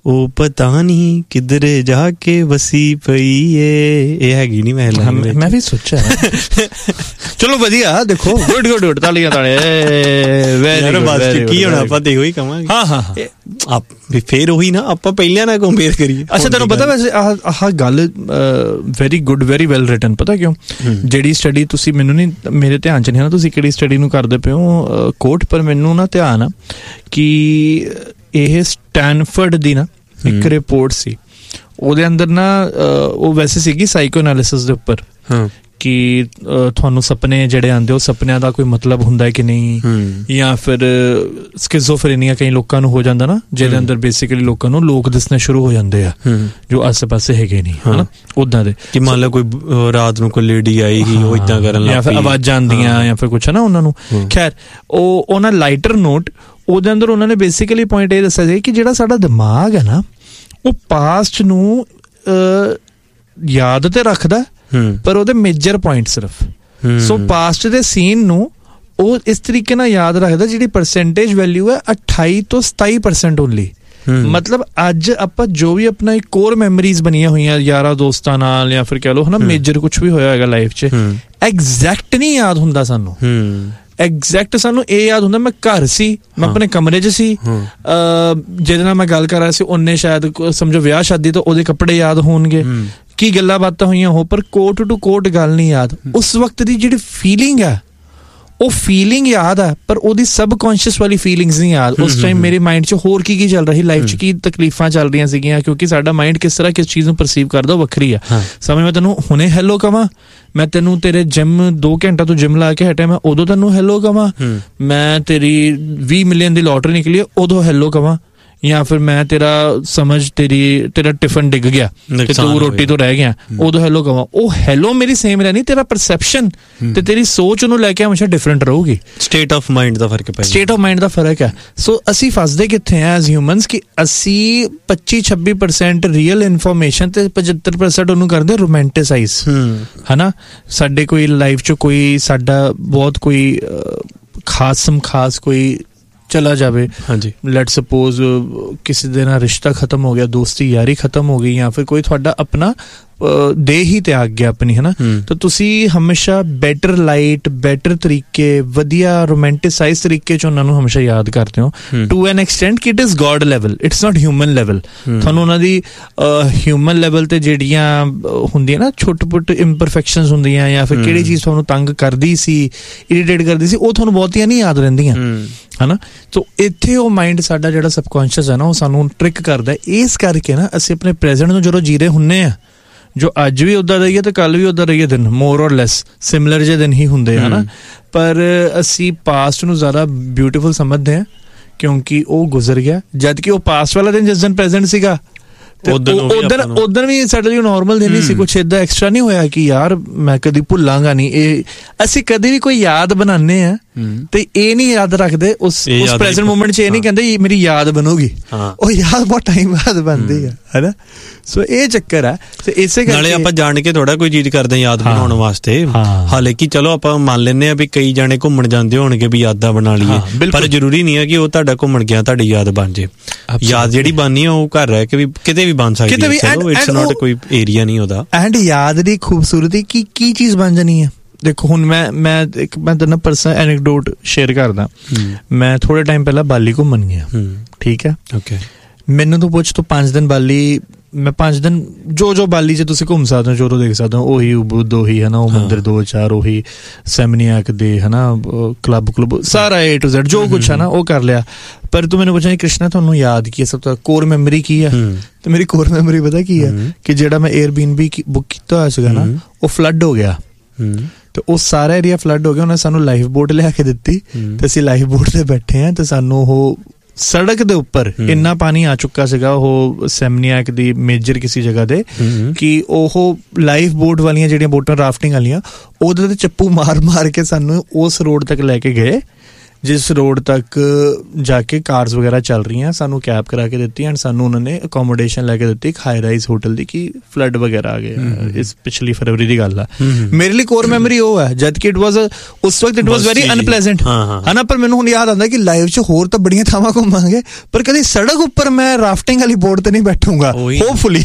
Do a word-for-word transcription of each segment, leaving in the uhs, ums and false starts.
ਉਹ ਪਤਾ ਨਹੀਂ ਕਿਧਰੇ ਜਾ ਕੇ ਵਸੀ ਪਈ ਏ, ਇਹ ਹੈਗੀ ਨਹੀਂ ਮੈਂ ਮੈਂ ਵੀ ਸੋਚਿਆ। ਚਲੋ ਵਧੀਆ, ਦੇਖੋ ਗੁੱਡ ਗੁੱਡ ਗੁੱਡ, ਤਾਲੀਆਂ ਤਾਲੀਆਂ। ਕੀ ਹੋਣਾ ਆਪਾਂ ਤੇ ਉਹੀ ਕਵਾਂਗੇ। ਹਾਂ ਹਾਂ ਫੇਰ ਉਹੀ ਨਾ, ਆਪਾਂ ਪਹਿਲਿਆਂ ਨਾਲ ਕੰਪੇਅਰ ਕਰੀਏ। ਅੱਛਾ ਤੈਨੂੰ ਪਤਾ ਵੈਸੇ ਆਹ ਆਹ ਗੱਲ very good, very well written. ਪਤਾ ਕਿਉਂ? ਜਿਹੜੀ ਸਟੱਡੀ ਤੁਸੀਂ, ਮੈਨੂੰ ਨਹੀਂ, ਮੇਰੇ ਧਿਆਨ ਚ ਨਹੀਂ ਨਾ ਤੁਸੀਂ ਕਿਹੜੀ ਸਟੱਡੀ ਨੂੰ ਕਰਦੇ ਪਏ ਹੋ ਕੋਟ, ਪਰ ਮੈਨੂੰ ਨਾ ਧਿਆਨ ਆ ਕਿ ਇਹ ਸਟੈਨਫੋਰਡ ਦੀ ਨਾ ਇੱਕ ਰਿਪੋਰਟ ਸੀ, ਉਹਦੇ ਅੰਦਰ ਨਾ ਉਹ ਵੈਸੇ ਸੀਗੀ ਸਾਈਕੋ ਐਨਾਲਿਸਿਸ ਦੇ ਉੱਪਰ ਕਿ ਤੁਹਾਨੂੰ ਸੁਪਨੇ ਜਿਹੜੇ ਆਉਂਦੇ ਉਹ ਸੁਪਨਿਆਂ ਦਾ ਕੋਈ ਮਤਲਬ ਹੁੰਦਾ ਕਿ ਨਹੀਂ, ਜਾਂ ਫਿਰ ਸਕਿਜ਼ੋਫਰੇਨੀਆ ਕਈ ਲੋਕਾਂ ਨੂੰ ਹੋ ਜਾਂਦਾ ਨਾ, ਜਿਹਦੇ ਅੰਦਰ ਬੇਸਿਕਲੀ ਲੋਕਾਂ ਨੂੰ ਲੋਕ ਦਿਸਣੇ ਸ਼ੁਰੂ ਹੋ ਜਾਂਦੇ ਆ ਜੋ ਆਸੇ ਪਾਸੇ ਹੈਗੇ ਨਹੀਂ, ਹਨਾ ਉਦਾਂ ਦੇ। ਕਿ ਮੰਨ ਲਓ ਕੋਈ ਰਾਤ ਨੂੰ ਕੋਈ ਲੇਡੀ ਆਈ ਹੀ ਉਹ ਇਦਾਂ ਕਰਨ ਲੱਗ ਪਈ, ਜਾਂ ਫਿਰ ਆਵਾਜ਼ਾਂ ਆਉਂਦੀਆਂ ਜਾਂ ਫਿਰ ਕੁਛ ਹੈ ਨਾ ਉਹਨਾਂ ਨੂੰ। ਖੈਰ ਉਹ ਉਹਨਾਂ ਲਾਈਟਰ ਨੋਟ ਉਹਦੇ ਅੰਦਰ ਉਹਨਾਂ ਨੇ ਬੇਸਿਕਲੀ ਪੁਆਇੰਟ ਇਹ ਦੱਸਿਆ ਸੀ ਕਿ ਜਿਹੜਾ ਸਾਡਾ ਦਿਮਾਗ ਹੈ ਨਾ ਉਹ ਪਾਸਟ ਨੂੰ ਯਾਦ ਤੇ ਰੱਖਦਾ ਪਰ ਉਹਦੇ ਮੇਜਰ ਪੁਆਇੰਟ ਸਿਰਫ। ਸੋ ਪਾਸਟ ਦੇ ਸੀਨ ਨੂੰ ਉਹ ਇਸ ਤਰੀਕੇ ਨਾਲ ਯਾਦ ਰੱਖਦਾ ਜਿਹੜੀ ਪਰਸੈਂਟੇਜ ਵੈਲਿਊ ਹੈ ਅਠਾਈ ਤੋਂ ਸਤਾਈ ਪਰਸੈਂਟ ਓਨਲੀ। ਮਤਲਬ ਅੱਜ ਆਪਾਂ ਜੋ ਵੀ ਆਪਣਾ ਇੱਕ ਕੋਰ ਮੈਮਰੀਜ਼ ਬਣੀਆਂ ਹੋਈਆਂ ਯਾਰਾਂ ਦੋਸਤਾਂ ਨਾਲ ਜਾਂ ਫਿਰ ਕਹਿ ਲਓ ਹਨਾ ਮੇਜਰ ਕੁਛ ਵੀ ਹੋਇਆ ਹੋਏਗਾ ਲਾਈਫ 'ਚ, ਐਗਜ਼ੈਕਟ ਨਹੀਂ ਯਾਦ ਹੁੰਦਾ ਸਾਨੂੰ। ਐਗਜ਼ੈਕਟ ਸਾਨੂੰ ਇਹ ਯਾਦ ਹੁੰਦਾ ਮੈਂ ਘਰ ਸੀ, ਮੈਂ ਆਪਣੇ ਕਮਰੇ 'ਚ ਸੀ, ਜਿਹਦੇ ਨਾਲ ਮੈਂ ਗੱਲ ਕਰ ਰਿਹਾ ਸੀ ਉਹਨੇ ਸ਼ਾਇਦ ਸਮਝੋ ਵਿਆਹ ਸ਼ਾਦੀ ਤੋਂ ਉਹਦੇ ਕੱਪੜੇ ਯਾਦ ਹੋਣਗੇ, ਕੀ ਗੱਲਾਂ ਬਾਤਾਂ ਹੋਈਆਂ ਹੋ, ਪਰ ਕੋਟ ਟੂ ਕੋਟ ਗੱਲ ਨਹੀਂ ਯਾਦ। ਉਸ ਵਕਤ ਦੀ ਜਿਹੜੀ ਫੀਲਿੰਗ ਹੈ ਉਹ ਫੀਲਿੰਗ ਯਾਦ ਹੈ ਪਰ ਉਹਦੀ ਸਬਕੌਂਸ਼ੀਅਸ ਵਾਲੀ ਫੀਲਿੰਗਸ ਨਹੀਂ ਯਾਦ। ਉਸ ਟਾਈਮ ਮੇਰੇ ਮਾਈਂਡ 'ਚ ਹੋਰ ਕੀ ਕੀ ਚੱਲ ਰਹੀ ਲਾਈਫ 'ਚ, ਕੀ ਤਕਲੀਫਾਂ ਚੱਲ ਰਹੀਆਂ ਸੀਗੀਆਂ, ਕਿਉਂਕਿ ਸਾਡਾ ਮਾਈਂਡ ਕਿਸ ਤਰ੍ਹਾਂ ਕਿਸ ਚੀਜ਼ ਨੂੰ ਪਰਸੀਵ ਕਰਦਾ ਉਹ ਵੱਖਰੀ ਆ। ਸਮਝ ਮੈਂ ਤੈਨੂੰ ਹੁਣੇ ਹੈਲੋ ਕਵਾਂ, ਮੈਂ ਤੈਨੂੰ ਤੇਰੇ ਜਿਮ ਦੋ ਘੰਟਾ ਤੋਂ ਜਿਮ ਲਾ ਕੇ ਹਟਿਆ ਮੈਂ ਉਦੋਂ ਤੈਨੂੰ ਹੈਲੋ ਕਵਾਂ, ਮੈਂ ਤੇਰੀ ਵੀਹ ਮਿਲੀਅਨ ਦੀ ਲੋਟਰੀ ਨਿਕਲੀ ਉਦੋਂ ਹੈਲੋ ਕਵਾਂ, ਜਾਂ ਫਿਰ ਮੈਂ ਤੇਰਾ ਸਮਝ ਤੇਰੀ ਤੇਰਾ ਟਿਫਨ ਡਿੱਗ ਗਿਆ ਤੇ ਤੂੰ ਰੋਟੀ ਤੋਂ ਰਹਿ ਗਿਆ ਉਦੋਂ ਹੈਲੋ ਕਵਾਂ, ਉਹ ਹੈਲੋ ਮੇਰੀ ਸੇਮ ਰਹਿਣੀ, ਤੇਰਾ ਪਰਸੈਪਸ਼ਨ ਤੇ ਤੇਰੀ ਸੋਚ ਉਹਨੂੰ ਲੈ ਕੇ ਹਮੇਸ਼ਾ ਡਿਫਰੈਂਟ ਰਹੂਗੀ। ਸਟੇਟ ਆਫ ਮਾਈਂਡ ਦਾ ਫਰਕ ਪੈ ਸਟੇਟ ਆਫ ਮਾਈਂਡ ਦਾ ਫਰਕ ਹੈ। ਸੋ ਅਸੀਂ ਫਸਦੇ ਕਿੱਥੇ ਆ ਐਜ਼ ਹਿਊਮਨਸ ਕਿ ਅਸੀਂ ਪੱਚੀ ਛੱਬੀ ਪਰਸੈਂਟ ਰੀਅਲ ਇਨਫੋਰਮੇਸ਼ਨ ਤੇ ਪਝੱਤਰ ਪਰਸੈਂਟ ਉਹਨੂੰ ਕਰਦੇ ਰੋਮੈਂਟਿਸਾਈਜ਼, ਹਨਾ। ਸਾਡੇ ਕੋਈ ਲਾਈਫ 'ਚ ਕੋਈ ਸਾਡਾ ਬਹੁਤ ਕੋਈ ਖਾਸਮ ਖਾਸ ਕੋਈ ਚਲਾ ਜਾਵੇ, ਹਾਂਜੀ ਲੈਟ ਸਪੋਜ਼ ਕਿਸੇ ਦੇ ਨਾਲ ਰਿਸ਼ਤਾ ਖਤਮ ਹੋ ਗਿਆ, ਦੋਸਤੀ ਯਾਰੀ ਖਤਮ ਹੋ ਗਈ, ਜਾਂ ਫਿਰ ਕੋਈ ਤੁਹਾਡਾ ਆਪਣਾ ਦੇਹ ਹੀ ਤਿਆਗ ਗਿਆ ਆਪਣੀ, ਹੈ ਨਾ, ਤਾਂ ਤੁਸੀਂ ਹਮੇਸ਼ਾ ਬੈਟਰ ਲਾਈਟ, ਬੈਟਰ ਤਰੀਕੇ, ਵਧੀਆ ਰੋਮੈਂਟਿਸਾਈਜ਼ ਤਰੀਕੇ 'ਚ ਉਹਨਾਂ ਨੂੰ ਹਮੇਸ਼ਾ ਯਾਦ ਕਰਦੇ ਹੋ ਟੂ ਐਨ ਐਕਸਟੈਂਟ ਕਿ it is God level, it's not human level. ਤੁਹਾਨੂੰ ਉਹਨਾਂ ਦੀ ਹਿਊਮਨ ਲੈਵਲ ਤੇ ਜਿਹੜੀਆਂ ਹੁੰਦੀਆਂ ਨਾ ਛੋਟੇ ਪੁੱਟ ਇੰਪਰਫੈਕਸ਼ਨਸ ਹੁੰਦੀਆਂ ਜਾਂ ਫਿਰ ਕਿਹੜੀ ਚੀਜ਼ ਤੁਹਾਨੂੰ ਤੰਗ ਕਰਦੀ ਸੀ, ਇਰੀਟੇਟ ਕਰਦੀ ਸੀ, ਉਹ ਤੁਹਾਨੂੰ ਬਹੁਤੀਆਂ ਨਹੀਂ ਯਾਦ ਰਹਿੰਦੀਆਂ, ਹਨਾ। ਸੋ ਇੱਥੇ ਉਹ ਮਾਈਂਡ ਸਾਡਾ ਜਿਹੜਾ ਸਬਕੌਂਸ਼ੀਅਸ ਹੈ ਨਾ ਉਹ ਸਾਨੂੰ ਟ੍ਰਿਕ ਕਰਦਾ। ਇਸ ਕਰਕੇ ਨਾ ਅਸੀਂ ਆਪਣੇ ਪ੍ਰੈਜ਼ੈਂਟ ਨੂੰ ਜਦੋਂ ਜੀ ਰਹੇ ਹੁੰਦੇ ਆ, ਜੋ ਅੱਜ ਵੀ ਉੱਦਾਂ ਰਹੀਏ ਤੇ ਕੱਲ ਵੀ ਉੱਦਾਂ ਰਹੀਏ, ਦਿਨ ਮੋਰ ਔਰ ਲੈਸ ਸਿਮਿਲਰ ਜਿਹੇ ਦਿਨ ਹੀ ਹੁੰਦੇ ਆ, ਹਨਾ। ਪਰ ਅਸੀਂ ਪਾਸਟ ਨੂੰ ਜ਼ਿਆਦਾ ਬਿਊਟੀਫੁਲ ਸਮਝਦੇ ਹਾਂ ਕਿਉਂਕਿ ਉਹ ਗੁਜ਼ਰ ਗਿਆ, ਜਦ ਕਿ ਉਹ ਪਾਸਟ ਵਾਲਾ ਦਿਨ ਜਿਸ ਦਿਨ ਪ੍ਰੈਜ਼ੈਂਟ ਸੀਗਾ ਉਦੋਂ ਵੀ ਸਾਡੇ ਲਈ ਨੋਰਮਲ ਦਿਨ ਹੀ ਸੀ, ਕੁਛ ਏਦਾਂ ਐਕਸਟਰਾ ਨਹੀਂ ਹੋਇਆ ਕਿ ਯਾਰ ਮੈਂ ਕਦੀ ਭੁੱਲਾਂਗਾ ਨਹੀਂ। ਇਹ ਅਸੀਂ ਕਦੇ ਵੀ ਕੋਈ ਯਾਦ ਬਣਾਉਂਦੇ ਆ ਤੇ ਇਹ ਨਹੀਂ ਯਾਦ ਰੱਖਦੇ ਉਸ ਉਸ ਪ੍ਰੈਜ਼ੈਂਟ ਮੂਮੈਂਟ 'ਚ, ਇਹ ਨਹੀਂ ਕਹਿੰਦੇ ਮੇਰੀ ਯਾਦ ਬਣੂਗੀ, ਉਹ ਯਾਦ ਬਹੁਤ ਟਾਈਮ ਬਾਅਦ ਬਣਦੀ ਆ, ਹਨਾ। ਸੋ ਇਹ ਚੱਕਰ ਆ। ਤੇ ਇਸੇ ਨਾਲੇ ਆਪਾਂ ਜਾਣ ਕੇ ਥੋੜਾ ਕੋਈ ਚੀਜ਼ ਕਰਦੇ ਯਾਦ ਬਣਾਉਣ ਵਾਸਤੇ, ਹਾਲੇ ਕਿ ਚਲੋ ਆਪਾਂ ਮੰਨ ਲੈਂਦੇ ਆ ਵੀ ਕਈ ਜਾਣੇ ਘੁੰਮਣ ਜਾਂਦੇ ਹੋਣਗੇ ਵੀ ਯਾਦਾਂ ਬਣਾ ਲਈਏ, ਪਰ ਜ਼ਰੂਰੀ ਨਹੀਂ ਹੈ ਕਿ ਉਹ ਤੁਹਾਡਾ ਘੁੰਮਣ ਗਿਆ ਤੁਹਾਡੀ ਯਾਦ ਬਣ ਜੇ। ਯਾਦ ਜਿਹੜੀ ਬਣਨੀ ਆ ਉਹ ਘਰ ਰਹਿ ਕੇ ਵੀ ਕਿਤੇ ਵੀ ਬਣ ਸਕਦੀ ਹੈ, ਇਟਸ ਨਾਟ ਕੋਈ ਏਰੀਆ ਨਹੀਂ ਉਹਦਾ। ਐਂਡ ਯਾਦ ਦੀ ਖੂਬਸੂਰਤੀ ਕੀ ਕੀ ਚੀਜ਼ ਬਣ ਜਾਣੀ ਹੈ। ਦੇਖੋ ਹੁਣ ਮੈਂ ਮੈਂ ਇੱਕ ਮੈਂ ਤੈਨੂੰ ਪਰਸਨਲ ਐਨੈਕਡੋਟ ਸ਼ੇਅਰ ਕਰਦਾ। ਮੈਂ ਥੋੜੇ ਟਾਈਮ ਪਹਿਲਾਂ ਬਾਲੀ ਘੁੰਮਣ ਗਿਆ, ਠੀਕ ਹੈ। ਓਕੇ, ਮੈਨੂੰ ਤੂੰ ਪੁੱਛ ਤੂੰ ਪੰਜ ਦਿਨ ਬਾਲੀ, ਮੈਂ ਪੰਜ ਦਿਨ ਜੋ ਜੋ ਬਾਲੀ 'ਚ ਤੁਸੀਂ ਘੁੰਮ ਸਕਦੇ ਹੋ, ਜੋ ਜੋ ਦੇਖ ਸਕਦੇ ਹੋ, ਉਹੀ ਉਬੁਦ, ਉਹੀ ਹੈ ਨਾ ਉਹ ਮੰਦਿਰ ਦੋ ਚਾਰ, ਉਹੀ ਸੈਮਨੀਆਕ ਦੇ ਹੈ ਨਾ ਕਲੱਬ ਕਲੱਬ ਸਾਰਾ ਏ ਟੂ ਜ਼ੈਡ ਜੋ ਕੁਛ ਹੈ ਨਾ ਉਹ ਕਰ ਲਿਆ। ਪਰ ਤੂੰ ਮੈਨੂੰ ਪੁੱਛਿਆ ਕ੍ਰਿਸ਼ਨਾ ਤੁਹਾਨੂੰ ਯਾਦ ਕੀ ਹੈ, ਸਭ ਤੋਂ ਕੋਰ ਮੈਮਰੀ ਕੀ ਹੈ? ਤੇ ਮੇਰੀ ਕੋਰ ਮੈਮਰੀ ਪਤਾ ਕੀ ਹੈ ਕਿ ਜਿਹੜਾ ਮੈਂ ਏਅਰਬੀਐਨਬੀ ਬੁੱਕ ਕੀਤਾ ਹੋਇਆ ਸੀਗਾ ਨਾ ਉਹ ਫਲੱਡ ਹੋ ਗਿਆ, ਤੇ ਉਹ ਸਾਰਾ ਏਰੀਆ ਫਲੱਡ ਹੋ ਗਿਆ। ਉਹਨੇ ਸਾਨੂੰ ਲਾਈਫ ਬੋਟ ਲਿਆ ਕੇ ਦਿੱਤੀ ਤੇ ਅਸੀਂ ਲਾਈਫ ਬੋਟ ਤੇ ਬੈਠੇ ਹਾਂ ਤੇ ਸਾਨੂੰ ਉਹ ਸੜਕ ਦੇ ਉੱਪਰ ਇੰਨਾ ਪਾਣੀ ਆ ਚੁੱਕਾ ਸੀਗਾ ਉਹ ਸੈਮਨੀਆਕ ਦੀ ਮੇਜਰ ਕਿਸੇ ਜਗ੍ਹਾ ਦੇ ਕਿ ਉਹ ਲਾਈਫ ਬੋਟ ਵਾਲੀਆਂ ਜਿਹੜੀਆਂ ਬੋਟਾਂ ਰਾਫਟਿੰਗ ਵਾਲੀਆਂ ਉਹਦੇ ਤੇ ਚੱਪੂ ਮਾਰ ਮਾਰ ਕੇ ਸਾਨੂੰ ਉਸ ਰੋਡ ਤੱਕ ਲੈ ਕੇ ਗਏ। ਜਿਸ ਰੋਡ ਤੱਕ ਜਾ ਕੇ ਕਾਰਸ ਵਗੈਰਾ ਚੱਲ ਰਹੀਆਂ, ਸਾਨੂੰ ਕੈਬ ਕਰਾ ਕੇ ਦਿੱਤੀ ਐਂਡ ਸਾਨੂੰ ਉਹਨਾਂ ਨੇ ਅਕੋਮੋਡੇਸ਼ਨ ਲੈ ਕੇ ਦਿੱਤੀ ਇੱਕ ਹਾਈ ਰਾਈਜ਼ ਹੋਟਲ ਦੀ ਕਿ ਫਲੱਡ ਵਗੈਰਾ ਆ ਗਏ। ਇਸ ਪਿਛਲੀ ਫਰਵਰੀ ਦੀ ਗੱਲ ਆ। ਮੇਰੇ ਲਈ ਕੋਰ ਮੈਮਰੀ ਉਹ ਹੈ, ਜਦ ਕਿ ਇਟ ਵਾਜ਼ ਉਸ ਵਕਤ ਇਟ ਵਾਜ਼ ਵੈਰੀ ਅਨਪਲੇਜ਼ੈਂਟ ਹੈ ਨਾ। ਪਰ ਮੈਨੂੰ ਹੁਣ ਯਾਦ ਆਉਂਦਾ ਕਿ ਲਾਈਫ 'ਚ ਹੋਰ ਤਾਂ ਬੜੀਆਂ ਥਾਵਾਂ ਘੁੰਮਾਂਗੇ, ਪਰ ਕਦੇ ਸੜਕ ਉੱਪਰ ਮੈਂ ਰਾਫਟਿੰਗ ਵਾਲੀ ਬੋਟ ਤੇ ਨਹੀਂ ਬੈਠੂੰਗਾ ਹੋਪਫੁਲੀ।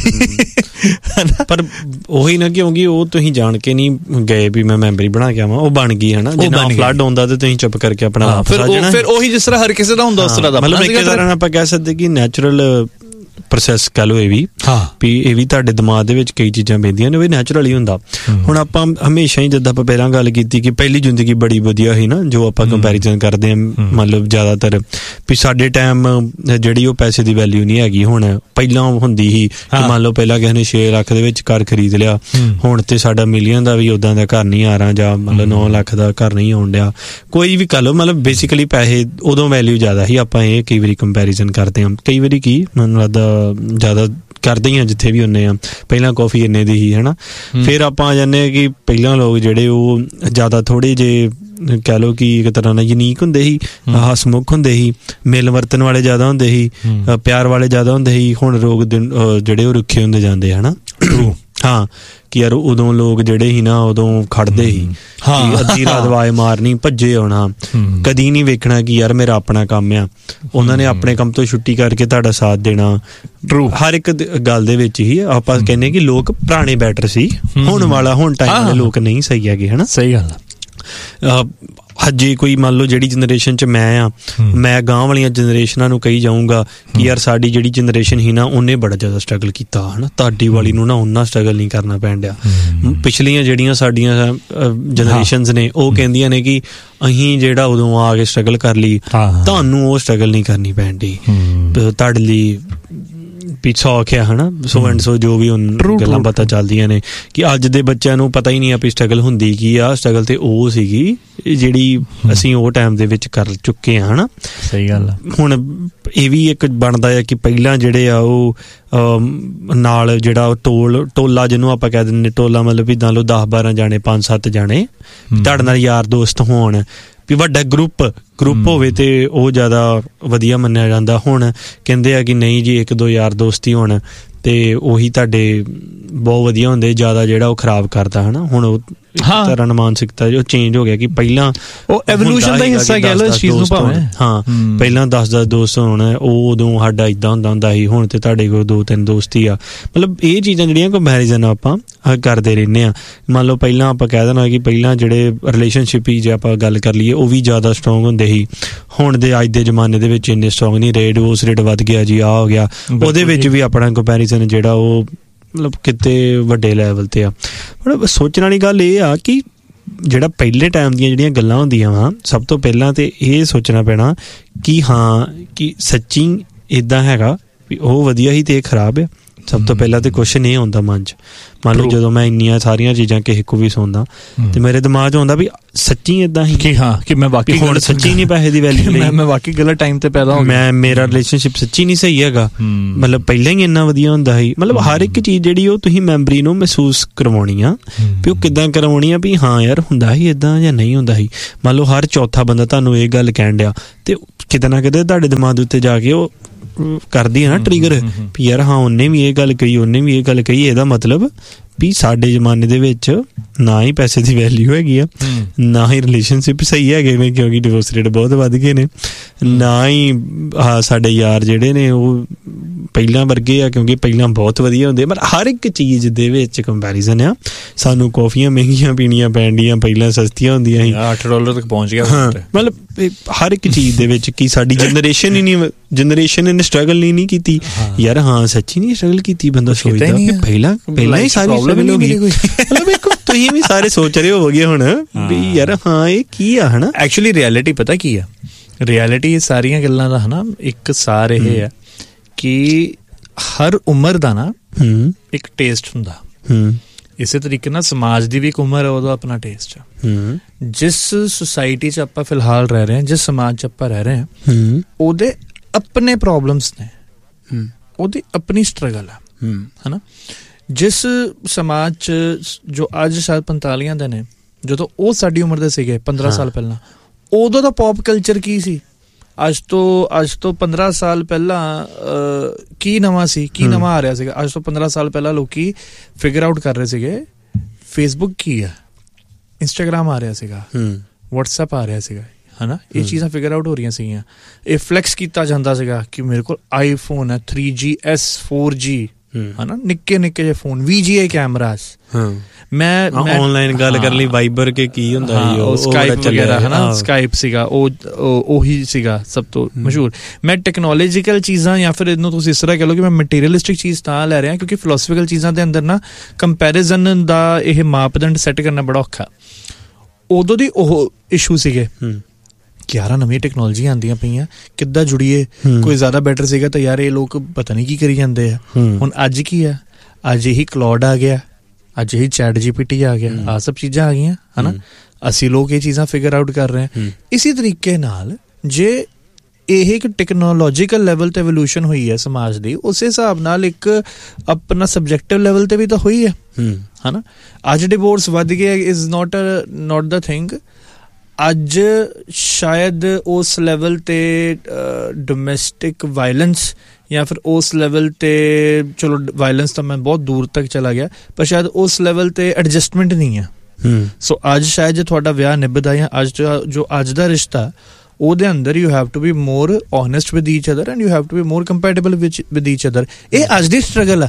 ਪਰ ਉਹੀ ਨਾ, ਕਿਉਂਕਿ ਉਹ ਤੁਸੀਂ ਜਾਣ ਕੇ ਨਹੀਂ ਗਏ ਵੀ ਮੈਂ ਮੈਮਰੀ ਬਣਾ ਕੇ ਆਵਾਂ, ਉਹ ਬਣ ਗਈ ਹੈ ਨਾ। ਜਿੰਨਾ ਫਲੱਡ ਹੁੰਦਾ ਤੇ ਤੁਸੀਂ ਚੁੱਪ ਕਰਕੇ ਆਪਣਾ ਵਾਪਸ ਆ ਜਾਣਾ। ਫਿਰ ਉਹੀ ਜਿਸ ਤਰ੍ਹਾਂ ਹਰ ਕਿਸੇ ਦਾ ਹੁੰਦਾ ਉਸ ਤਰ੍ਹਾਂ ਦਾ, ਮਤਲਬ ਇੱਕ ਤਰ੍ਹਾਂ ਆਪਾਂ ਕਹਿ ਸਕਦੇ ਕਿ ਨੈਚੁਰਲ ਪ੍ਰੋਸੈਸ ਕਹਿ ਲਓ ਇਹ ਵੀ, ਵੀ ਇਹ ਵੀ ਤੁਹਾਡੇ ਦਿਮਾਗ ਦੇ ਵਿੱਚ ਕਈ ਚੀਜ਼ਾਂ ਪੈਂਦੀਆਂ ਨੇ, ਉਹ ਵੀ ਨੈਚੁਰਲ ਹੀ ਹੁੰਦਾ। ਹੁਣ ਆਪਾਂ ਹਮੇਸ਼ਾ ਹੀ ਜਿੱਦਾਂ ਆਪਾਂ ਪਹਿਲਾਂ ਗੱਲ ਕੀਤੀ ਕਿ ਪਹਿਲੀ ਜ਼ਿੰਦਗੀ ਬੜੀ ਵਧੀਆ ਸੀ ਨਾ, ਜੋ ਆਪਾਂ ਕੰਪੈਰੀਜ਼ਨ ਕਰਦੇ ਹਾਂ ਮਤਲਬ ਜ਼ਿਆਦਾਤਰ ਵੀ ਸਾਡੇ ਟਾਈਮ ਜਿਹੜੀ ਉਹ ਪੈਸੇ ਦੀ ਵੈਲਿਊ ਨਹੀਂ ਹੈਗੀ। ਹੁਣ ਪਹਿਲਾਂ ਹੁੰਦੀ ਸੀ ਕਿ ਮੰਨ ਲਓ ਪਹਿਲਾਂ ਕਿਸੇ ਨੇ ਛੇ ਲੱਖ ਦੇ ਵਿੱਚ ਘਰ ਖਰੀਦ ਲਿਆ, ਹੁਣ ਤੇ ਸਾਡਾ ਮਿਲੀਅਨ ਦਾ ਵੀ ਉਦਾਂ ਦਾ ਘਰ ਨਹੀਂ ਆ ਰਿਹਾ, ਜਾਂ ਮਤਲਬ ਨੌ ਲੱਖ ਦਾ ਘਰ ਨਹੀਂ ਆਉਣ ਡਿਆ, ਕੋਈ ਵੀ ਕਰ ਲਓ। ਮਤਲਬ ਬੇਸਿਕਲੀ ਪੈਸੇ ਉਦੋਂ ਵੈਲਿਊ ਜ਼ਿਆਦਾ ਸੀ। ਆਪਾਂ ਇਹ ਕਈ ਵਾਰੀ ਕੰਪੈਰੀਜ਼ਨ ਕਰਦੇ ਹਾਂ, ਕਈ ਵਾਰੀ ਕੀ ਮੈਨੂੰ ਲੱਗਦਾ ਜ਼ਿਆਦਾ ਕਰਦੇ ਹੀ ਆ ਜਿੱਥੇ ਵੀ ਹੁੰਦੇ ਆ। ਪਹਿਲਾਂ ਕਾਫੀ ਇੰਨੇ ਦੀ ਹੀ ਹੈ ਨਾ, ਫਿਰ ਆਪਾਂ ਆ ਜਾਂਦੇ ਹਾਂ ਕਿ ਪਹਿਲਾਂ ਲੋਕ ਜਿਹੜੇ ਉਹ ਜ਼ਿਆਦਾ ਥੋੜ੍ਹੇ ਜਿਹੇ ਕਹਿ ਲਓ ਕਿ ਇੱਕ ਤਰ੍ਹਾਂ ਨਾਲ ਯੂਨੀਕ ਹੁੰਦੇ ਸੀ, ਹਸਮੁਖ ਹੁੰਦੇ ਸੀ, ਮਿਲ ਵਰਤਣ ਵਾਲੇ ਜ਼ਿਆਦਾ ਹੁੰਦੇ ਸੀ, ਪਿਆਰ ਵਾਲੇ ਜ਼ਿਆਦਾ ਹੁੰਦੇ ਸੀ। ਹੁਣ ਲੋਕ ਜਿਹੜੇ ਉਹ ਰੁੱਖੇ ਹੁੰਦੇ ਜਾਂਦੇ ਹੈ ਨਾ। ਹਾਂ ਕਿ ਯਾਰ ਉਦੋਂ ਲੋਕ ਜਿਹੜੇ ਸੀ ਨਾ ਉਦੋਂ ਖੜਦੇ ਸੀ, ਅੱਧੀ ਰਾਤ ਆਵਾਜ਼ ਮਾਰਨੀ, ਭੱਜੇ ਆਉਣਾ, ਕਦੀ ਨਹੀਂ ਵੇਖਣਾ ਕਿ ਯਾਰ ਮੇਰਾ ਆਪਣਾ ਕੰਮ ਆ। ਉਹਨਾਂ ਨੇ ਆਪਣੇ ਕੰਮ ਤੋਂ ਛੁੱਟੀ ਕਰਕੇ ਤੁਹਾਡਾ ਸਾਥ ਦੇਣਾ। ਟਰੂ ਹਰ ਇੱਕ ਗੱਲ ਦੇ ਵਿੱਚ ਹੀ ਆਪਾਂ ਕਹਿੰਦੇ ਕਿ ਲੋਕ ਪੁਰਾਣੇ ਬੈਟਰ ਸੀ, ਹੁਣ ਵਾਲਾ ਹੁਣ ਟਾਈਮ ਦੇ ਲੋਕ ਨਹੀਂ ਸਹੀ ਹੈਗੇ ਹੈ ਨਾ। ਸਹੀ ਗੱਲ ਆ। ਹਜੇ ਕੋਈ ਮੰਨ ਲਓ ਜਿਹੜੀ ਜਨਰੇਸ਼ਨ 'ਚ ਮੈਂ ਆ, ਮੈਂ ਗਾਂਹ ਵਾਲੀਆਂ ਜਨਰੇਸ਼ਨਾਂ ਨੂੰ ਕਹੀ ਜਾਊਂਗਾ ਕਿ ਯਾਰ ਸਾਡੀ ਜਿਹੜੀ ਜਨਰੇਸ਼ਨ ਸੀ ਨਾ ਉਹਨੇ ਬੜਾ ਜ਼ਿਆਦਾ ਸਟਰਗਲ ਕੀਤਾ ਹੈ ਨਾ, ਤੁਹਾਡੀ ਵਾਲੀ ਨੂੰ ਨਾ ਉਹਨਾਂ ਸਟਰਗਲ ਨਹੀਂ ਕਰਨਾ ਪੈਣ ਡਿਆ। ਪਿਛਲੀਆਂ ਜਿਹੜੀਆਂ ਸਾਡੀਆਂ ਜਨਰੇਸ਼ਨਸ ਨੇ ਉਹ ਕਹਿੰਦੀਆਂ ਨੇ ਕਿ ਅਸੀਂ ਜਿਹੜਾ ਉਦੋਂ ਆ ਕੇ ਸਟਰਗਲ ਕਰ ਲਈ, ਤੁਹਾਨੂੰ ਉਹ ਸਟਰਗਲ ਨਹੀਂ ਕਰਨੀ ਪੈਣ ਡਈ, ਤੁਹਾਡੇ ਲਈ ਵੀ ਸੌਖ ਆ ਹੈ ਨਾ, ਸੋ ਐਂਡ ਸੋ ਜੋ ਵੀ ਹੁਣ ਗੱਲਾਂ ਬਾਤਾਂ ਚੱਲਦੀਆਂ ਨੇ ਕਿ ਅੱਜ ਦੇ ਬੱਚਿਆਂ ਨੂੰ ਪਤਾ ਹੀ ਨਹੀਂ ਆ ਵੀ ਸਟਰਗਲ ਹੁੰਦੀ ਕੀ ਆ। ਸਟਰਗਲ ਤੇ ਉਹ ਸੀਗੀ ਜਿਹੜੀ ਅਸੀਂ ਉਹ ਟਾਈਮ ਦੇ ਵਿੱਚ ਕਰ ਚੁੱਕੇ ਹਾਂ ਹੈ ਨਾ। ਸਹੀ ਗੱਲ ਆ। ਹੁਣ ਇਹ ਵੀ ਇੱਕ ਬਣਦਾ ਆ ਕਿ ਪਹਿਲਾਂ ਜਿਹੜੇ ਆ ਉਹ ਨਾਲ ਜਿਹੜਾ ਟੋਲ ਟੋਲਾ ਜਿਹਨੂੰ ਆਪਾਂ ਕਹਿ ਦਿੰਦੇ, ਟੋਲਾ ਮਤਲਬ ਵੀ ਦਾਂ ਲਓ ਦਸ ਬਾਰਾਂ ਜਾਣੇ, ਪੰਜ ਸੱਤ ਜਾਣੇ ਤੁਹਾਡੇ ਨਾਲ ਯਾਰ ਦੋਸਤ ਹੋਣ, ਵੀ ਵੱਡਾ ਗਰੁੱਪ ਗਰੁੱਪ ਹੋਵੇ ਤੇ ਉਹ ਜ਼ਿਆਦਾ ਵਧੀਆ ਮੰਨਿਆ ਜਾਂਦਾ। ਹੁਣ ਕਹਿੰਦੇ ਆ ਕਿ ਨਹੀਂ ਜੀ ਇੱਕ ਦੋ ਯਾਰ ਦੋਸਤ ਹੀ ਹੋਣ ਤੇ ਉਹੀ ਤੁਹਾਡੇ ਬਹੁਤ ਵਧੀਆ ਹੁੰਦੇ, ਜ਼ਿਆਦਾ ਜਿਹੜਾ ਉਹ ਖਰਾਬ ਕਰਦਾ ਹੈ ਨਾ। ਹੁਣ ਉਹ ਤਰ੍ਹਾਂ ਨਾਲ ਮਾਨਸਿਕਤਾ ਜੋ ਚੇਂਜ ਹੋ ਗਿਆ ਕਿ ਪਹਿਲਾਂ ਉਹ ਐਵੋਲੂਸ਼ਨ ਦਾ ਹਿੱਸਾ ਕਹਿ ਲਓ ਇਸ ਚੀਜ਼ ਨੂੰ ਭਾਵੇਂ। ਹਾਂ ਪਹਿਲਾਂ ਦਸ ਦਸ ਦੋਸਤ ਹੋਣ, ਉਹ ਉਦੋਂ ਸਾਡਾ ਇੱਦਾਂ ਹੁੰਦਾ ਹੁੰਦਾ ਸੀ, ਹੁਣ ਤੇ ਤੁਹਾਡੇ ਕੋਲ ਦੋ ਤਿੰਨ ਦੋਸਤ ਹੀ ਆ। ਮਤਲਬ ਇਹ ਚੀਜ਼ਾਂ ਜਿਹੜੀਆਂ ਕੰਪੈਰੀਜ਼ਨ ਆਪਾਂ ਕਰਦੇ ਰਹਿੰਦੇ ਹਾਂ। ਮੰਨ ਲਓ ਪਹਿਲਾਂ ਆਪਾਂ ਕਹਿ ਦੇਣਾ ਕਿ ਪਹਿਲਾਂ ਜਿਹੜੇ ਰਿਲੇਸ਼ਨਸ਼ਿਪ ਹੀ ਜੇ ਆਪਾਂ ਗੱਲ ਕਰ ਲਈਏ ਉਹ ਵੀ ਜ਼ਿਆਦਾ ਸਟਰੋਂਗ ਹੁੰਦੇ ਸੀ, ਹੁਣ ਦੇ ਅੱਜ ਦੇ ਜ਼ਮਾਨੇ ਦੇ ਵਿੱਚ ਇੰਨੇ ਸਟਰੋਂਗ ਨਹੀਂ ਰਹੇ। ਡਿਵੋਰਸ ਰੇਟ ਵੱਧ ਗਿਆ ਜੀ, ਆਹ ਹੋ ਗਿਆ, ਉਹਦੇ ਵਿੱਚ ਵੀ ਆਪਣਾ ਕੰਪੈਰੀਜ਼ਨ ਜਿਹੜਾ ਉਹ ਮਤਲਬ ਕਿਤੇ ਵੱਡੇ ਲੈਵਲ ਤੇ ਆ। ਮਤਲਬ ਸੋਚਣ ਵਾਲੀ ਗੱਲ ਇਹ ਆ ਕਿ ਜਿਹੜਾ ਪਹਿਲੇ ਟਾਈਮ ਦੀਆਂ ਜਿਹੜੀਆਂ ਗੱਲਾਂ ਹੁੰਦੀਆਂ ਵਾ, ਸਭ ਤੋਂ ਪਹਿਲਾਂ ਤੇ ਇਹ ਸੋਚਣਾ ਪੈਣਾ ਕਿ ਹਾਂ ਕਿ ਸੱਚੀ ਇੱਦਾਂ ਹੈਗਾ ਵੀ ਉਹ ਵਧੀਆ ਹੀ ਤੇ ਇਹ ਖਰਾਬ ਆ। ਸਭ ਤੋਂ ਪਹਿਲਾਂ ਤੇ ਕੁਛ ਨਹੀਂ ਆਉਂਦਾ ਮਨ 'ਚ। ਮੰਨ ਲਓ ਜਦੋਂ ਮੈਂ ਇੰਨੀਆਂ ਸਾਰੀਆਂ ਚੀਜ਼ਾਂ ਕਿਸੇ ਕੋ ਵੀ ਸੁਣਦਾ ਤੇ ਮੇਰੇ ਦਿਮਾਗ 'ਚ ਆਉਂਦਾ ਵੀ ਸੱਚੀ ਏਦਾਂ ਹੀ ਕਿ ਹਾਂ ਕਿ ਮੈਂ ਵਾਕਈ ਹੁਣ ਸੱਚੀ ਨਹੀਂ ਪੈਸੇ ਦੀ ਵੈਲਿਊ ਲਈ, ਮੈਂ ਵਾਕਈ ਗਲਤ ਟਾਈਮ ਤੇ ਪੈਦਾ ਹੋ ਗਿਆ, ਮੈਂ ਮੇਰਾ ਰਿਲੇਸ਼ਨਸ਼ਿਪ ਸੱਚੀ ਨਹੀਂ ਸਹੀ ਹੈਗਾ, ਮਤਲਬ ਪਹਿਲਾਂ ਹੀ ਇੰਨਾ ਵਧੀਆ ਹੁੰਦਾ ਸੀ। ਮਤਲਬ ਹਰ ਇੱਕ ਚੀਜ਼ ਜਿਹੜੀ ਉਹ ਤੁਸੀਂ ਮੈਮਰੀ ਨੂੰ ਮਹਿਸੂਸ ਕਰਵਾਉਣੀ ਆ ਵੀ ਉਹ ਕਿੱਦਾਂ ਕਰਵਾਉਣੀ ਆ ਵੀ ਹਾਂ ਯਾਰ ਹੁੰਦਾ ਸੀ ਏਦਾਂ ਜਾਂ ਨਹੀਂ ਹੁੰਦਾ ਸੀ। ਮੰਨ ਲਓ ਹਰ ਚੌਥਾ ਬੰਦਾ ਤੁਹਾਨੂੰ ਇਹ ਗੱਲ ਕਹਿਣ ਡਿਆ ਤੇ ਕਿਤੇ ਨਾ ਕਿਤੇ ਤੁਹਾਡੇ ਦਿਮਾਗ ਦੇ ਉੱਤੇ ਜਾ ਕੇ ਉਹ ਕਰਦੀ ਹੈ ਨਾ ਟ੍ਰਿਗਰ ਵੀ ਯਾਰ ਹਾਂ ਉਹਨੇ ਵੀ ਇਹ ਗੱਲ ਕਹੀ, ਉਹਨੇ ਵੀ ਇਹ ਗੱਲ ਕਹੀ, ਇਹਦਾ ਮਤਲਬ ਵੀ ਸਾਡੇ ਜ਼ਮਾਨੇ ਦੇ ਵਿੱਚ ਨਾ ਹੀ ਪੈਸੇ ਦੀ ਵੈਲਿਊ ਹੈਗੀ ਆ, ਨਾ ਹੀ ਰਿਲੇਸ਼ਨਸ਼ਿਪ ਸਹੀ ਹੈਗੇ ਨੇ ਕਿਉਂਕਿ ਡਿਵੋਰਸ ਰੇਟ ਬਹੁਤ ਵੱਧ ਗਏ ਨੇ, ਨਾ ਹੀ ਸਾਡੇ ਯਾਰ ਜਿਹੜੇ ਨੇ ਉਹ ਪਹਿਲਾਂ ਵਰਗੇ ਆ ਕਿਉਂਕਿ ਪਹਿਲਾਂ ਬਹੁਤ ਵਧੀਆ ਹੁੰਦੇ। ਪਰ ਹਰ ਇੱਕ ਚੀਜ਼ ਦੇ ਵਿੱਚ ਕੰਪੈਰੀਜ਼ਨ ਆ। ਸਾਨੂੰ ਕੌਫੀਆਂ ਮਹਿੰਗੀਆਂ ਪੀਣੀਆਂ ਪੈਂਦੀਆਂ, ਪਹਿਲਾਂ ਸਸਤੀਆਂ ਹੁੰਦੀਆਂ ਸੀ, ਅੱਠ ਡਾਲਰ ਤੱਕ ਪਹੁੰਚ ਗਿਆ। ਮਤਲਬ ਹਰ ਇੱਕ ਚੀਜ਼ ਦੇ ਵਿੱਚ ਕੀ ਸਾਡੀ ਜਨਰੇਸ਼ਨ ਹੀ ਨਹੀਂ ਜਨਰੇਸ਼ਨ ਨੇ ਸਟਰਗਲ ਨਹੀਂ ਨਹੀਂ ਕੀਤੀ ਯਾਰ। ਹਾਂ ਸੱਚੀ ਨਹੀਂ ਸਟਰਗਲ ਕੀਤੀ, ਬੰਦਾ ਸੋਚਦਾ ਕਿ ਪਹਿਲਾਂ ਪਹਿਲਾਂ ਹੀ ਸਾਰੀ ਸਟਰਗਲ ਹੋ ਗਈ। ਮਤਲਬ ਇੱਕ ਤੁਸੀਂ ਵੀ ਸਾਰੇ ਸੋਚ ਰਹੇ ਹੋਵੋਗੇ ਹੁਣ ਵੀ ਯਾਰ ਹਾਂ ਇਹ ਕੀ ਆ ਹਨਾ। ਐਕਚੁਅਲੀ ਰਿਐਲਿਟੀ ਪਤਾ ਕੀ ਆ, ਰਿਐਲਿਟੀ ਸਾਰੀਆਂ ਗੱਲਾਂ ਦਾ ਹਨਾ ਇੱਕ ਸਾਰ ਇਹ ਆ ਕਿ ਹਰ ਉਮਰ ਦਾ ਨਾ ਇੱਕ ਟੇਸਟ ਹੁੰਦਾ। ਇਸੇ ਤਰੀਕੇ ਨਾਲ ਸਮਾਜ ਦੀ ਵੀ ਇੱਕ ਉਮਰ ਹੈ, ਉਹਦਾ ਆਪਣਾ ਟੇਸਟ ਆ। ਜਿਸ ਸੁਸਾਇਟੀ 'ਚ ਆਪਾਂ ਫਿਲਹਾਲ ਰਹਿ ਰਹੇ ਹਾਂ, ਜਿਸ ਸਮਾਜ 'ਚ ਆਪਾਂ ਰਹਿ ਰਹੇ ਹਾਂ, ਉਹਦੇ ਆਪਣੇ ਪ੍ਰੋਬਲਮਸ ਨੇ, ਉਹਦੀ ਆਪਣੀ ਸਟਰਗਲ ਆ ਹਨਾ। ਜਿਸ ਸਮਾਜ 'ਚ ਜੋ ਅੱਜ ਸ਼ਾਇਦ ਪੰਤਾਲੀਆਂ ਦੇ ਨੇ, ਜਦੋਂ ਉਹ ਸਾਡੀ ਉਮਰ ਦੇ ਸੀਗੇ ਪੰਦਰਾਂ ਸਾਲ ਪਹਿਲਾਂ, ਉਦੋਂ ਦਾ ਪੌਪ ਕਲਚਰ ਕੀ ਸੀ, ਅੱਜ ਤੋਂ ਅੱਜ ਤੋਂ ਪੰਦਰਾਂ ਸਾਲ ਪਹਿਲਾਂ ਕੀ ਨਵਾਂ ਸੀ, ਕੀ ਨਵਾਂ ਆ ਰਿਹਾ ਸੀਗਾ। ਅੱਜ ਤੋਂ ਪੰਦਰਾਂ ਸਾਲ ਪਹਿਲਾਂ ਲੋਕੀ ਫਿਗਰ ਆਊਟ ਕਰ ਰਹੇ ਸੀਗੇ ਫੇਸਬੁੱਕ ਕੀ ਆ, ਇੰਸਟਾਗ੍ਰਾਮ ਆ ਰਿਹਾ ਸੀਗਾ, ਵਟਸਐਪ ਆ ਰਿਹਾ ਸੀਗਾ, ਹਨਾ। ਇਹ ਚੀਜ਼ਾਂ ਫਿਗਰ ਆਊਟ ਹੋ ਰਹੀਆਂ ਸੀਗੀਆਂ। ਇਹ ਫਲੈਕਸ ਕੀਤਾ ਜਾਂਦਾ ਸੀਗਾ ਕਿ ਮੇਰੇ ਕੋਲ ਆਈਫੋਨ ਹੈ three G S four G, ਹਨਾ, ਨਿੱਕੇ ਨਿੱਕੇ ਜਿਹੇ ਫੋਨ, ਵੀ ਜੀ ਏ ਕੈਮਰਾਸ। ਮੈਂ ਆਨਲਾਈਨ ਗੱਲ ਕਰਨ ਲਈ ਵਾਈਬਰ ਕੇ ਕੀ ਹੁੰਦਾ ਸੀ, ਉਹ ਸਕਾਈਪ ਵਗੈਰਾ, ਹਨਾ, ਸਕਾਈਪ ਸੀਗਾ, ਉਹ ਉਹੀ ਸੀਗਾ ਸਭ ਤੋਂ ਮਸ਼ਹੂਰ। ਮੈਂ ਟੈਕਨੋਲੋਜੀਕਲ ਚੀਜ਼ਾਂ ਜਾਂ ਫਿਰ ਇਹਨੂੰ ਤੁਸੀਂ ਇਸ ਤਰ੍ਹਾਂ ਕਹਿ ਲਓ ਕਿ ਮੈਂ ਮਟੀਰੀਅਲਿਸਟਿਕ ਚੀਜ਼ ਤਾਂ ਲੈ ਰਿਹਾ ਕਿਉਂਕਿ ਫਿਲੋਸਫੀਕਲ ਚੀਜ਼ਾਂ ਦੇ ਅੰਦਰ ਨਾ ਕੰਪੈਰੀਜ਼ਨ ਦਾ ਇਹ ਮਾਪਦੰਡ ਸੈੱਟ ਕਰਨਾ ਬੜਾ ਔਖਾ। ਉਦੋਂ ਦੀ ਉਹ ਇਸ਼ੂ ਸੀਗੇ ਕਿ ਯਾਰ ਨਵੀਆਂ ਟੈਕਨੋਲੋਜੀਆਂ ਆਉਂਦੀਆਂ ਪਈਆਂ, ਕਿੱਦਾਂ ਜੁੜੀਏ, ਕੋਈ ਜ਼ਿਆਦਾ ਬੈਟਰ ਸੀਗਾ ਤਾਂ ਯਾਰ ਇਹ ਲੋਕ ਪਤਾ ਨਹੀਂ ਕੀ ਕਰੀ ਜਾਂਦੇ ਆ। ਹੁਣ ਅੱਜ ਕੀ ਆ, ਅੱਜ ਇਹੀ ਕਲਾਉਡ ਆ ਗਿਆ, ਅੱਜ ਇਹੀ ਚੈਟ ਜੀ ਪੀ ਟੀ ਆ ਗਿਆ, ਆਹ ਸਭ ਚੀਜ਼ਾਂ ਆ ਗਈਆਂ, ਹਨਾ। ਅਸੀਂ ਲੋਕ ਇਹ ਚੀਜ਼ਾਂ ਫਿਗਰ ਆਊਟ ਕਰ ਰਹੇ ਹਾਂ। ਇਸੇ ਤਰੀਕੇ ਨਾਲ ਜੇ ਇਹ ਇੱਕ ਟੈਕਨੋਲੋਜੀਕਲ ਲੈਵਲ ਤੇ ਐਵੋਲੂਸ਼ਨ ਹੋਈ ਹੈ ਸਮਾਜ ਦੀ, ਉਸੇ ਹਿਸਾਬ ਨਾਲ ਇੱਕ ਆਪਣਾ ਸਬਜੈਕਟਿਵ ਲੈਵਲ ਤੇ ਵੀ ਤਾਂ ਹੋਈ ਹੈ, ਹਨਾ। ਅੱਜ ਡਿਵੋਰਸ ਵੱਧ ਗਿਆ is not note the thing. ਅੱਜ ਸ਼ਾਇਦ ਉਸ ਲੈਵਲ ਤੇ ਡੋਮੈਸਟਿਕ ਵਾਇਲੈਂਸ ਜਾਂ ਫਿਰ ਉਸ ਲੈਵਲ ਤੇ, ਚਲੋ ਵਾਇਲੈਂਸ ਤਾਂ ਮੈਂ ਬਹੁਤ ਦੂਰ ਤੱਕ ਚਲਾ ਗਿਆ, ਪਰ ਸ਼ਾਇਦ ਉਸ ਲੈਵਲ ਤੇ ਐਡਜਸਟਮੈਂਟ ਨਹੀਂ ਹੈ। ਸੋ ਅੱਜ ਸ਼ਾਇਦ ਜੇ ਤੁਹਾਡਾ ਵਿਆਹ ਨਿਭਦਾ ਜਾਂ ਅੱਜ ਜੋ ਅੱਜ ਦਾ ਰਿਸ਼ਤਾ, ਉਹਦੇ ਅੰਦਰ you have to be more honest with each other and you have to be more ਕੰਪੈਟੇਬਲ with each other. ਇਹ ਅੱਜ ਦੀ ਸਟਰਗਲ ਆ।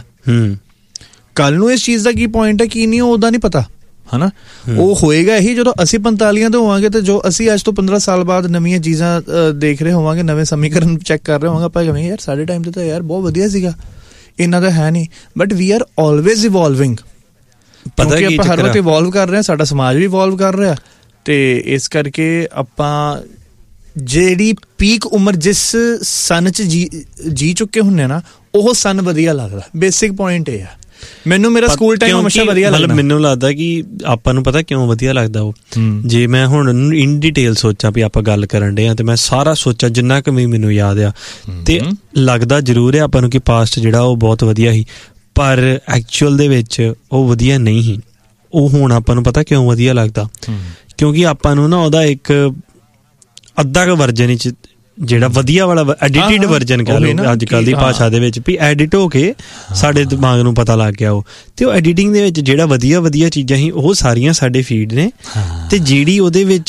ਕੱਲ ਨੂੰ ਇਸ ਚੀਜ਼ ਦਾ ਕੀ ਪੁਆਇੰਟ ਹੈ ਕੀ ਨਹੀਂ, ਉਹਦਾ ਨਹੀਂ ਪਤਾ, ਹਨਾ। ਉਹ ਹੋਏਗਾ ਹੀ ਜਦੋਂ ਅਸੀਂ ਪੰਤਾਲੀਆਂ ਤੋਂ ਹੋਵਾਂਗੇ ਤੇ ਜੋ ਅਸੀਂ ਅੱਜ ਤੋਂ ਪੰਦਰਾਂ ਸਾਲ ਬਾਅਦ ਨਵੀਆਂ ਚੀਜ਼ਾਂ ਦੇਖ ਰਹੇ ਹੋਵਾਂਗੇ, ਨਵੇਂ ਸਮੀਕਰਨ ਚੈੱਕ ਕਰ ਰਹੇ ਹੋਵਾਂਗੇ, ਆਪਾਂ ਕਹਾਂਗੇ ਯਾਰ ਸਾਡੇ ਟਾਈਮ ਤੇ ਤਾਂ ਯਾਰ ਬਹੁਤ ਵਧੀਆ ਸੀਗਾ, ਇੰਨਾ ਤਾਂ ਹੈ ਨਹੀਂ। ਬਟ ਵੀ ਆਰ ਆਲਵੇਜ਼ ਇਵੋਲਵਿੰਗ, ਪਤਾ ਕਿ ਆਪਾਂ ਹਰ ਵਕਤ ਇਵੋਲਵ ਕਰ ਰਹੇ ਹਾਂ, ਸਾਡਾ ਸਮਾਜ ਵੀ ਇਵੋਲਵ ਕਰ ਰਿਹਾ, ਤੇ ਇਸ ਕਰਕੇ ਆਪਾਂ ਜਿਹੜੀ ਪੀਕ ਉਮਰ ਜਿਸ ਸਨ ਚ ਜੀ ਜੀ ਚੁੱਕੇ ਹੁੰਦੇ ਨਾ, ਉਹ ਸਨ ਵਧੀਆ ਲੱਗਦਾ। ਬੇਸਿਕ ਪੁਆਇੰਟ ਇਹ ਆ। ਮੈਨੂੰ ਮੇਰਾ ਸਕੂਲ ਟਾਈਮ ਹਮੇਸ਼ਾ ਵਧੀਆ ਲੱਗਦਾ। ਮਤਲਬ ਮੈਨੂੰ ਲੱਗਦਾ ਕਿ ਆਪਾਂ ਨੂੰ ਪਤਾ ਕਿਉਂ ਵਧੀਆ ਲੱਗਦਾ ਉਹ, ਜੇ ਮੈਂ ਹੁਣ ਇਨ ਡਿਟੇਲ ਸੋਚਾਂ ਵੀ ਆਪਾਂ ਗੱਲ ਕਰਨ ਡੇ ਆ ਤੇ ਮੈਂ ਸਾਰਾ ਸੋਚਾਂ ਜਿੰਨਾ ਕੁ ਵੀ ਮੈਨੂੰ ਯਾਦ ਆ, ਤੇ ਲੱਗਦਾ ਜ਼ਰੂਰ ਹੈ ਆਪਾਂ ਨੂੰ ਕਿ ਪਾਸਟ ਜਿਹੜਾ ਉਹ ਬਹੁਤ ਵਧੀਆ ਸੀ, ਪਰ ਐਕਚੁਅਲ ਦੇ ਵਿੱਚ ਉਹ ਵਧੀਆ ਨਹੀਂ ਸੀ। ਉਹ ਹੁਣ ਆਪਾਂ ਨੂੰ ਪਤਾ ਕਿਉਂ ਵਧੀਆ ਲੱਗਦਾ, ਕਿਉਂਕਿ ਆਪਾਂ ਨੂੰ ਨਾ ਉਹਦਾ ਇੱਕ ਅੱਧਾ ਕੁ ਵਰਜਨ ਵਿੱਚ ਜਿਹੜਾ ਵਧੀਆ ਵਾਲਾ ਐਡਿਟਿਡ ਵਰਜਨ ਕਹਿ ਲਓ ਅੱਜ ਕੱਲ੍ਹ ਦੀ ਭਾਸ਼ਾ ਦੇ ਵਿੱਚ, ਵੀ ਐਡਿਟ ਹੋ ਕੇ ਸਾਡੇ ਦਿਮਾਗ ਨੂੰ ਪਤਾ ਲੱਗ ਗਿਆ ਉਹ, ਤੇ ਉਹ ਐਡੀਟਿੰਗ ਦੇ ਵਿੱਚ ਜਿਹੜਾ ਵਧੀਆ ਵਧੀਆ ਚੀਜ਼ਾਂ ਸੀ ਉਹ ਸਾਰੀਆਂ ਸਾਡੇ ਫੀਡ ਨੇ, ਤੇ ਜਿਹੜੀ ਉਹਦੇ ਵਿੱਚ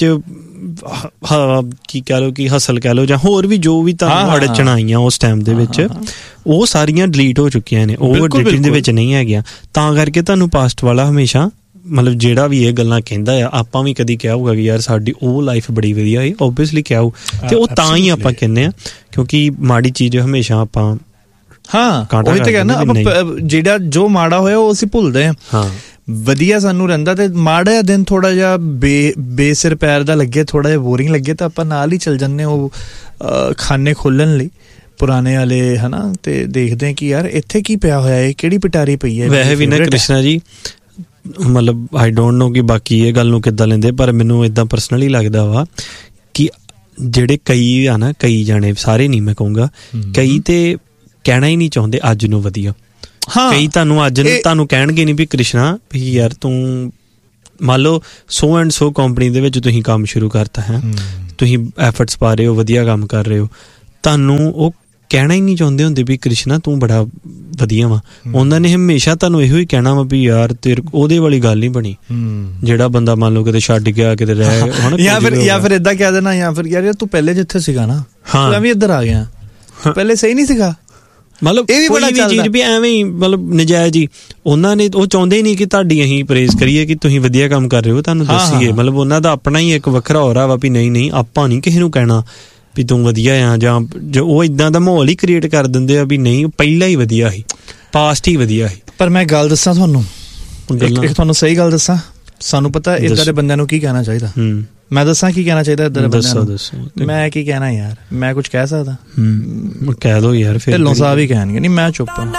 ਕੀ ਕਹਿ ਲਓ ਕਿ ਹਸਲ ਕਹਿ ਲਓ ਜਾਂ ਹੋਰ ਵੀ ਜੋ ਵੀ ਤੁਹਾਨੂੰ ਅੜਚਣਾਂ ਆਈਆਂ ਉਸ ਟਾਈਮ ਦੇ ਵਿੱਚ, ਉਹ ਸਾਰੀਆਂ ਡਿਲੀਟ ਹੋ ਚੁੱਕੀਆਂ ਨੇ, ਉਹ ਐਡੀਟਿੰਗ ਦੇ ਵਿੱਚ ਨਹੀਂ ਹੈਗੀਆਂ। ਤਾਂ ਕਰਕੇ ਤੁਹਾਨੂੰ ਪਾਸਟ ਵਾਲਾ ਹਮੇਸ਼ਾ, ਮਤਲਬ ਜਿਹੜਾ ਵੀ ਇਹ ਗੱਲਾਂ ਕਹਿੰਦਾ ਆ, ਆਪਾਂ ਵੀ ਕਦੀ ਕਿਹਾ ਹੋਊਗਾ ਕਿ ਯਾਰ ਸਾਡੀ ਉਹ ਲਾਈਫ ਬੜੀ ਵਧੀਆ ਹੈ, ਓਬਵੀਅਸਲੀ ਕਿਹਾ ਹੋਊ, ਤੇ ਉਹ ਤਾਂ ਹੀ ਆਪਾਂ ਕਹਿੰਦੇ ਆ ਕਿਉਂਕਿ ਮਾੜੀ ਚੀਜ਼ ਹਮੇਸ਼ਾ ਆਪਾਂ, ਹਾਂ ਉਹੀ ਤਾਂ ਕਹਿੰਦਾ ਆਪਾਂ, ਜਿਹੜਾ ਜੋ ਮਾੜਾ ਹੋਇਆ ਉਹ ਅਸੀਂ ਭੁੱਲਦੇ ਹਾਂ, ਵਧੀਆ ਸਾਨੂੰ ਰਹਿੰਦਾ, ਤੇ ਮਾੜਾ ਦਿਨ ਥੋੜਾ ਜਿਹਾ ਬੇ ਬੇਸਿਰ ਪੈਰ ਦਾ ਲੱਗੇ, ਥੋੜਾ ਜਿਹਾ ਬੋਰਿੰਗ ਲੱਗੇ ਤਾਂ ਆਪਾਂ ਨਾਲ ਹੀ ਚੱਲ ਜਾਂਦੇ ਉਹ ਖਾਨੇ ਖੋਲਣ ਲਈ ਪੁਰਾਣੇ ਵਾਲੇ, ਹਨਾ, ਤੇ ਦੇਖਦੇ ਕਿ ਯਾਰ ਇੱਥੇ ਕੀ ਪਿਆ ਹੋਇਆ ਹੈ, ਕਿਹੜੀ ਪਿਟਾਰੀ ਪਈ ਹੈ। ਵੈਸੇ ਵੀ ਨਾ ਕ੍ਰਿਸ਼ਨਾ ਜੀ, ਮਤਲਬ ਆਈ ਡੋਂਟ ਨੋ ਕਿ ਬਾਕੀ ਇਹ ਗੱਲ ਨੂੰ ਕਿੱਦਾਂ ਲੈਂਦੇ, ਪਰ ਮੈਨੂੰ ਇੱਦਾਂ ਪਰਸਨਲੀ ਲੱਗਦਾ ਵਾ ਕਿ ਜਿਹੜੇ ਕਈ ਆ ਨਾ, ਕਈ ਜਾਣੇ, ਸਾਰੇ ਨਹੀਂ ਮੈਂ ਕਹੂੰਗਾ, ਕਈ ਤੇ ਕਹਿਣਾ ਹੀ ਨਹੀਂ ਚਾਹੁੰਦੇ ਅੱਜ ਨੂੰ ਵਧੀਆ। ਕਈ ਤੁਹਾਨੂੰ ਅੱਜ ਨੂੰ ਤੁਹਾਨੂੰ ਕਹਿਣਗੇ ਨਹੀਂ ਵੀ ਕ੍ਰਿਸ਼ਨਾ ਵੀ ਯਾਰ ਤੂੰ ਮੰਨ ਲਓ ਸੋ ਐਂਡ ਸੋ ਕੰਪਨੀ ਦੇ ਵਿੱਚ ਤੁਸੀਂ ਕੰਮ ਸ਼ੁਰੂ ਕਰਤਾ ਹੈ, ਤੁਸੀਂ ਐਫਰਟਸ ਪਾ ਰਹੇ ਹੋ, ਵਧੀਆ ਕੰਮ ਕਰ ਰਹੇ ਹੋ, ਤੁਹਾਨੂੰ ਉਹ ਕਹਿਣਾ ਹੀ ਨਹੀਂ ਚਾਹੁੰਦੇ ਹੁੰਦੇ ਵੀ ਕ੍ਰਿਸ਼ਨਾ ਤੂੰ ਬੜਾ ਵਧੀਆ ਵਾ। ਉਹਨਾਂ ਨੇ ਹਮੇਸ਼ਾ ਤੁਹਾਨੂੰ ਇਹੋ ਹੀ ਕਹਿਣਾ ਵਾ ਵੀ ਯਾਰ ਤੇਰੇ ਉਹਦੇ ਵਾਲੀ ਗੱਲ ਨਹੀਂ ਬਣੀ, ਜਿਹੜਾ ਬੰਦਾ ਮੰਨ ਲਓ ਕਿਤੇ ਛੱਡ ਗਿਆ, ਕਿਤੇ ਰਹਿ, ਜਾਂ ਫਿਰ ਜਾਂ ਫਿਰ ਏਦਾਂ ਕਹਿ ਦੇਣਾ, ਜਾਂ ਫਿਰ ਯਾਰ ਤੂੰ ਪਹਿਲੇ ਜਿੱਥੇ ਸੀਗਾ ਨਾ ਤੂੰ ਐਵੇਂ ਇੱਧਰ ਆ ਗਿਆ, ਪਹਿਲੇ ਸਹੀ ਨਹੀਂ ਸੀਗਾ। ਮਤਲਬ ਇਹ ਵੀ ਬੜਾ ਚੀਜ਼ ਵੀ ਐਵੇਂ ਹੀ, ਮਤਲਬ ਨਜਾਇਜ਼ ਹੀ। ਉਹਨਾਂ ਨੇ ਉਹ ਚਾਹੁੰਦੇ ਹੀ ਨਹੀਂ ਕਿ ਤੁਹਾਡੀ ਅਸੀਂ ਪ੍ਰੇਜ਼ ਕਰੀਏ ਕਿ ਤੁਸੀਂ ਵਧੀਆ ਕੰਮ ਕਰ ਰਹੇ ਹੋ, ਤੁਹਾਨੂੰ ਦੱਸੀਏ। ਮਤਲਬ ਉਹਨਾਂ ਦਾ ਆਪਣਾ ਹੀ ਇੱਕ ਵੱਖਰਾ ਹੋ ਰਿਹਾ ਵਾ ਵੀ ਨਹੀਂ ਨਹੀਂ ਆਪਾਂ ਨਹੀਂ ਕਿਸੇ ਨੂੰ ਕਹਿਣਾ ਵੀ ਤੂੰ ਵਧੀਆ ਆ, ਜਾਂ ਜੋ ਉਹ ਇਦਾਂ ਦਾ ਮਾਹੌਲ ਹੀ ਕ੍ਰੀਏਟ ਕਰ ਦਿੰਦੇ ਆ ਵੀ ਨਹੀਂ ਪਹਿਲਾਂ ਹੀ ਵਧੀਆ ਸੀ, ਪਾਸਟ ਹੀ ਵਧੀਆ ਸੀ। ਪਰ ਮੈਂ ਗੱਲ ਦੱਸਾਂ ਤੁਹਾਨੂੰ, ਇੱਕ ਤੁਹਾਨੂੰ ਸਹੀ ਗੱਲ ਦੱਸਾਂ, ਸਾਨੂੰ ਪਤਾ ਇੱਦਾਂ ਦੇ ਬੰਦਿਆਂ ਨੂੰ ਕੀ ਕਹਿਣਾ ਚਾਹੀਦਾ। ਮੈਂ ਦੱਸਾਂ ਕੀ ਕਹਿਣਾ ਚਾਹੀਦਾ ਇੱਦਾਂ ਦੇ ਬੰਦਿਆਂ ਨੂੰ? ਮੈਂ ਕੀ ਕਹਿਣਾ ਯਾਰ, ਮੈਂ ਕੁਝ ਕਹਿ ਸਕਦਾ? ਕਹਿ ਦੋ ਯਾਰ, ਫਿਰ ਢਿੱਲੋਂ ਸਾਹਿਬ ਹੀ ਕਹਿਣਗੇ, ਨਹੀਂ ਮੈਂ ਚੁੱਪ ਹਾਂ।